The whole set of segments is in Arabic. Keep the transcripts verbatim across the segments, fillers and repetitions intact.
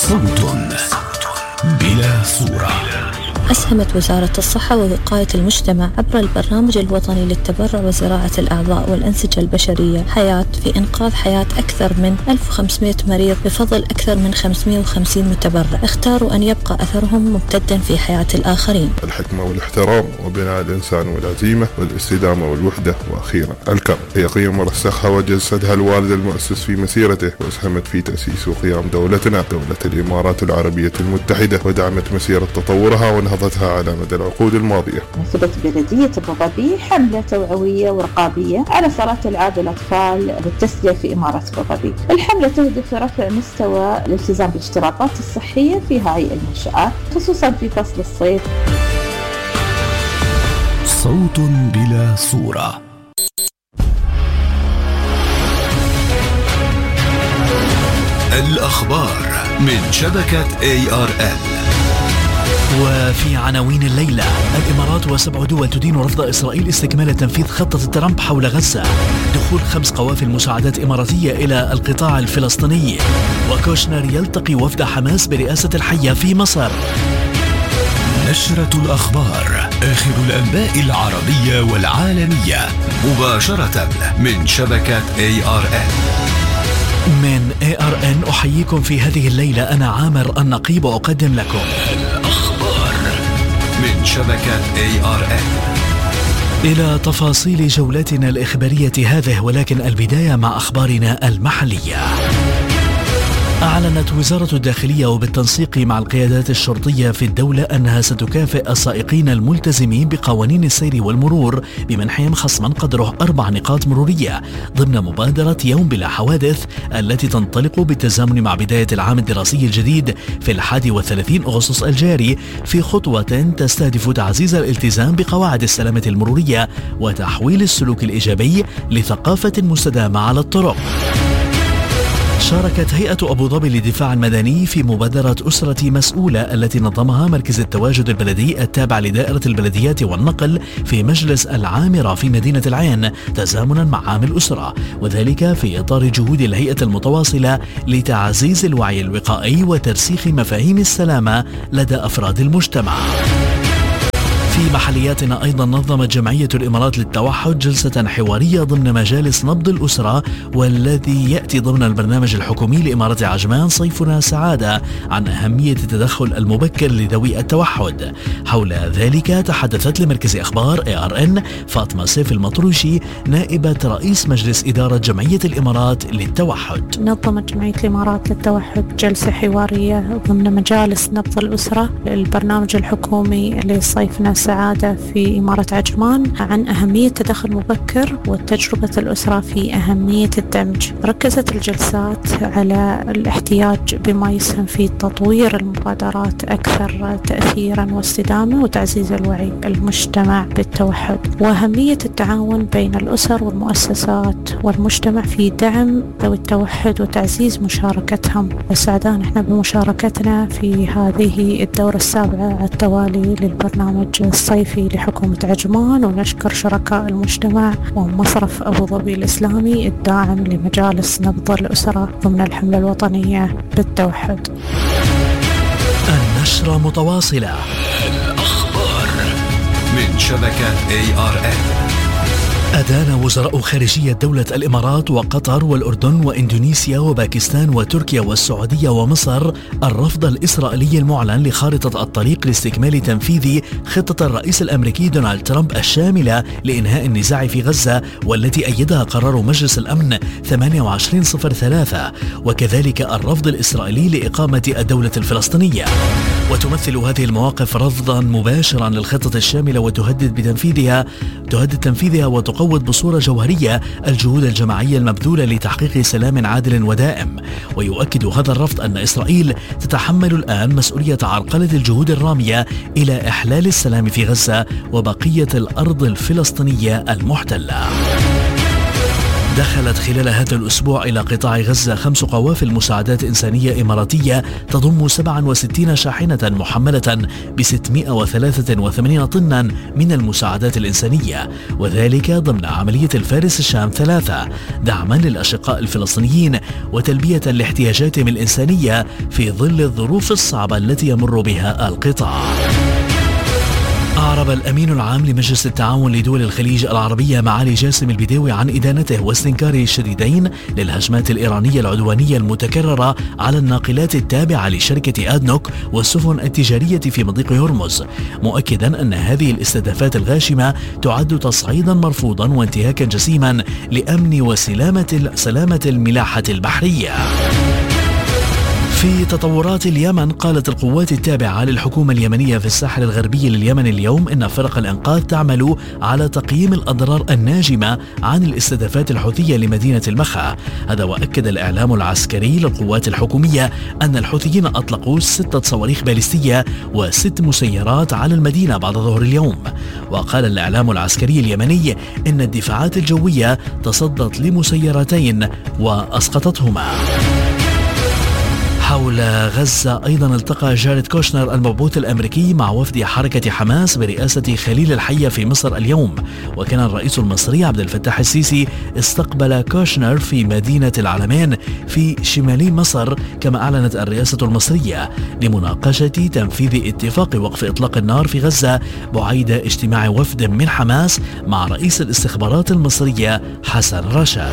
صوت بلا صورة. أسهمت وزارة الصحة ووقاية المجتمع عبر البرنامج الوطني للتبرع وزراعة الأعضاء والأنسجة البشرية حياة في إنقاذ حياة أكثر من ألف وخمسمائة مريض بفضل أكثر من خمسمائة وخمسين متبرع اختاروا أن يبقى أثرهم ممتدا في حياة الآخرين. الحكمة والاحترام وبناء الإنسان والعزيمة والاستدامة والوحدة، وأخيرا الكرم هي قيم رسخها وجسدها الوالد المؤسس في مسيرته، وأسهمت في تأسيس وقيام دولتنا دولة الإمارات العربية المتحدة، ودعمت مسيرة تطورها ونهضتها على مدى العقود الماضية. نفذت بلدية أبو ظبي حملة توعوية ورقابية على صلاة العاب الأطفال والتسلية في إمارة أبو ظبي. الحملة تهدف لرفع مستوى الالتزام بالاشتراطات الصحية في هذه المنشآت خصوصا في فصل الصيف. صوت بلا صورة. الأخبار من شبكة إيه آر إل. وفي عناوين الليلة: الإمارات وسبع دول تدين رفض إسرائيل استكمال تنفيذ خطة ترامب حول غزة، دخول خمس قوافل مساعدات إماراتية إلى القطاع الفلسطيني، وكوشنر يلتقي وفد حماس برئاسة الحية في مصر. نشرة الأخبار، آخر الأنباء العربية والعالمية، مباشرة من شبكة إيه آر إل. من إيه آر إن أحييكم في هذه الليلة، أنا عامر النقيب وأقدم لكم الأخبار من شبكة إيه آر إل. إلى تفاصيل جولتنا الإخبارية هذه، ولكن البداية مع أخبارنا المحلية. أعلنت وزارة الداخلية وبالتنسيق مع القيادات الشرطية في الدولة أنها ستكافئ السائقين الملتزمين بقوانين السير والمرور بمنحهم خصما قدره أربع نقاط مرورية ضمن مبادرة يوم بلا حوادث التي تنطلق بالتزامن مع بداية العام الدراسي الجديد في الحادي والثلاثين أغسطس الجاري، في خطوة تستهدف تعزيز الالتزام بقواعد السلامة المرورية وتحويل السلوك الإيجابي لثقافة مستدامة على الطرق. شاركت هيئة أبو ظبي للدفاع المدني في مبادرة أسرة مسؤولة التي نظمها مركز التواجد البلدي التابع لدائرة البلديات والنقل في مجلس العامرة في مدينة العين تزامنا مع عام الأسرة، وذلك في إطار جهود الهيئة المتواصلة لتعزيز الوعي الوقائي وترسيخ مفاهيم السلامة لدى أفراد المجتمع. في محلياتنا أيضا نظمت جمعية الإمارات للتوحد جلسة حوارية ضمن مجالس نبض الأسرة، والذي يأتي ضمن البرنامج الحكومي لإمارة عجمان صيفنا سعادة عن أهمية التدخل المبكر لذوي التوحد. حول ذلك تحدثت لمركز أخبار إيه آر إن فاطمة سيف المطروشي نائبة رئيس مجلس إدارة جمعية الإمارات للتوحد. نظمت جمعية الإمارات للتوحد جلسة حوارية ضمن مجالس نبض الأسرة البرنامج الحكومي لصيفنا سعادة في إمارة عجمان عن أهمية التدخل المبكر وتجربة الأسرة في أهمية الدمج. ركزت الجلسات على الاحتياج بما يسهم في تطوير المبادرات أكثر تأثيرا واستدامة وتعزيز الوعي المجتمع بالتوحد، وأهمية التعاون بين الأسر والمؤسسات والمجتمع في دعم ذوي التوحد وتعزيز مشاركتهم. وسعدان احنا بمشاركتنا في هذه الدورة السابعة على التوالي للبرنامج الصيفي لحكومة عجمان، ونشكر شركاء المجتمع ومصرف أبو ظبي الإسلامي الداعم لمجالس نبض الأسرة ضمن الحملة الوطنية بالتوحد. النشرة متواصلة. الأخبار من شبكة إيه آر إل. أدان وزراء خارجية دولة الإمارات وقطر والأردن وإندونيسيا وباكستان وتركيا والسعودية ومصر الرفض الإسرائيلي المعلن لخارطة الطريق لاستكمال تنفيذ خطة الرئيس الأمريكي دونالد ترامب الشاملة لإنهاء النزاع في غزة، والتي أيدها قرار مجلس الأمن ثمانية وعشرين صفر ثلاثة، وكذلك الرفض الإسرائيلي لإقامة الدولة الفلسطينية. وتمثل هذه المواقف رفضا مباشرا للخطة الشاملة وتهدد بتنفيذها تهدد تنفيذها وتقوض بصورة جوهرية الجهود الجماعية المبذولة لتحقيق سلام عادل ودائم. ويؤكد هذا الرفض أن إسرائيل تتحمل الآن مسؤولية عرقلة الجهود الرامية إلى إحلال السلام في غزة وبقية الأرض الفلسطينية المحتلة. دخلت خلال هذا الأسبوع إلى قطاع غزة خمس قوافل مساعدات إنسانية إماراتية تضم سبعة وستين شاحنة محملة ب ستمائة وثلاثة وثمانين طنا من المساعدات الإنسانية، وذلك ضمن عملية الفارس الشام ثلاثة، دعما للأشقاء الفلسطينيين وتلبية لاحتياجاتهم الإنسانية في ظل الظروف الصعبة التي يمر بها القطاع. أعرب الأمين العام لمجلس التعاون لدول الخليج العربية معالي جاسم البديوي عن إدانته واستنكاره الشديدين للهجمات الإيرانية العدوانية المتكررة على الناقلات التابعة لشركة آدنوك والسفن التجارية في مضيق هرمز، مؤكدا أن هذه الاستهدافات الغاشمة تعد تصعيدا مرفوضا وانتهاكا جسيما لأمن وسلامة سلامة الملاحة البحرية. في تطورات اليمن، قالت القوات التابعة للحكومة اليمنية في الساحل الغربي لليمن اليوم إن فرق الإنقاذ تعمل على تقييم الأضرار الناجمة عن الاستهدافات الحوثية لمدينة المخا. هذا وأكد الإعلام العسكري للقوات الحكومية أن الحوثيين أطلقوا ستة صواريخ باليستية وست مسيرات على المدينة بعد ظهر اليوم. وقال الإعلام العسكري اليمني إن الدفاعات الجوية تصدت لمسيرتين وأسقطتهما. حول غزة أيضا التقى جاريد كوشنر المبعوث الأمريكي مع وفد حركة حماس برئاسة خليل الحية في مصر اليوم، وكان الرئيس المصري عبد الفتاح السيسي استقبل كوشنر في مدينة العلمين في شمال مصر، كما أعلنت الرئاسة المصرية لمناقشة تنفيذ اتفاق وقف إطلاق النار في غزة بعيد اجتماع وفد من حماس مع رئيس الاستخبارات المصرية حسن رشاد.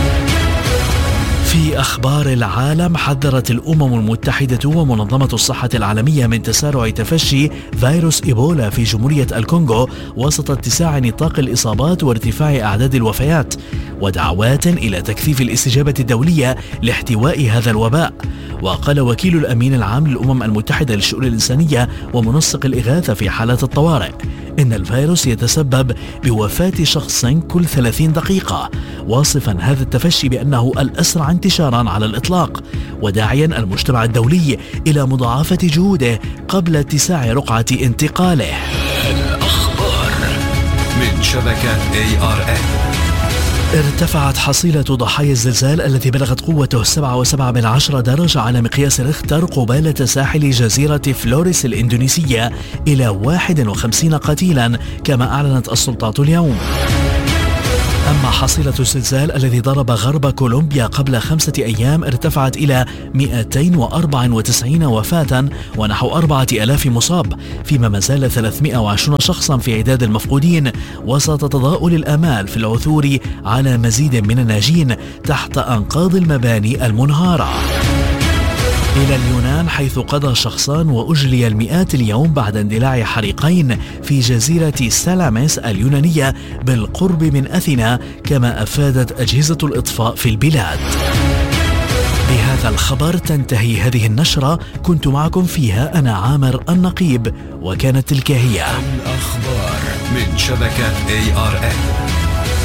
في أخبار العالم، حذرت الأمم المتحدة ومنظمة الصحة العالمية من تسارع تفشي فيروس إيبولا في جمهورية الكونغو وسط اتساع نطاق الإصابات وارتفاع أعداد الوفيات، ودعوات إلى تكثيف الاستجابة الدولية لاحتواء هذا الوباء. وقال وكيل الأمين العام للأمم المتحدة للشؤون الإنسانية ومنسق الإغاثة في حالات الطوارئ إن الفيروس يتسبب بوفاة شخص كل ثلاثين دقيقة، واصفا هذا التفشي بأنه الأسرع انتشارا على الإطلاق، وداعيا المجتمع الدولي إلى مضاعفة جهوده قبل اتساع رقعة انتقاله. الأخبار من شبكة إيه آر إن. ارتفعت حصيلة ضحايا الزلزال الذي بلغت قوته سبعة وسبعة من عشرة درجة على مقياس ريختر قبالة ساحل جزيرة فلوريس الإندونيسية إلى واحد وخمسين قتيلا، كما أعلنت السلطات اليوم. أما حصيلة الزلزال الذي ضرب غرب كولومبيا قبل خمسة أيام ارتفعت إلى مئتين وأربعة وتسعين وفاة ونحو أربعة آلاف مصاب، فيما ما زال ثلاثمائة وعشرين شخصا في عداد المفقودين، وسط تضاؤل الآمال في العثور على مزيد من الناجين تحت أنقاض المباني المنهارة. إلى اليونان، حيث قضى شخصان وأجلي المئات اليوم بعد اندلاع حريقين في جزيرة سالاميس اليونانية بالقرب من أثينا، كما أفادت أجهزة الإطفاء في البلاد. بهذا الخبر تنتهي هذه النشرة، كنت معكم فيها أنا عامر النقيب، وكانت تلك هي الأخبار من شبكة إيه آر إن.